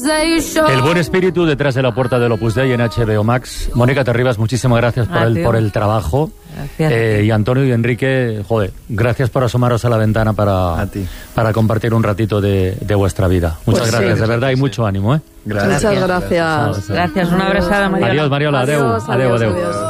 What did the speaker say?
El buen espíritu detrás de la puerta del Opus Dei en HBO Max. Mónica Terribas, muchísimas gracias por el trabajo. Y Antonio y Enrique, joder, gracias por asomaros a la ventana para compartir un ratito de vuestra vida. Muchas gracias, de verdad, y mucho ánimo. Gracias. Muchas gracias. Gracias, una abrazada, Mariola. Adiós, Mariola, adeu.